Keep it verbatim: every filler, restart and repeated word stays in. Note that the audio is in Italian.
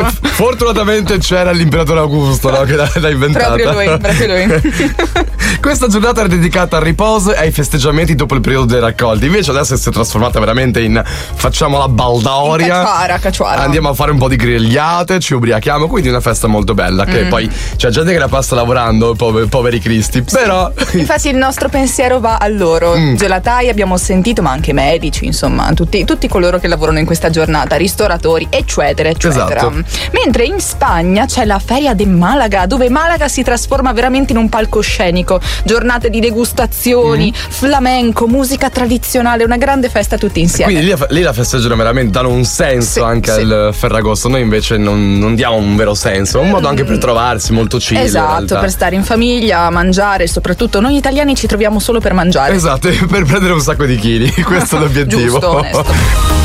Fortunatamente c'era l'imperatore Augusto, no? Che l'ha, l'ha inventata. Proprio lui, proprio lui. Questa giornata era dedicata al riposo e ai festeggiamenti dopo il periodo dei raccolti. Invece adesso si è trasformata veramente in facciamo la baldoria, cacciara, cacciara. andiamo a fare un po' di grigliate, ci ubriachiamo, quindi una festa molto bella. Che Mm. poi c'è gente che la passa lavorando, poveri, poveri cristi. Però Infatti il nostro pensiero va a loro. Mm. Gelatai abbiamo sentito, ma anche medici, insomma, tutti, tutti coloro che lavorano in questa giornata, ristoratori, eccetera, eccetera. Esatto. Mentre in Spagna c'è la Feria de Malaga, dove Malaga si trasforma veramente in un palcoscenico. Giornate di degustazioni, Mm. flamenco, musica tradizionale, una grande festa tutti insieme. quindi lì, la- lì la festeggiano veramente, danno un senso Sì, anche sì. al Ferragosto. Noi invece non, non diamo un vero senso, è un modo anche per trovarsi molto chill. in Esatto, realtà. per stare in famiglia, mangiare, soprattutto noi italiani ci troviamo solo per mangiare. Esatto, per prendere un sacco di chili, questo è l'obiettivo. Giusto, onesto.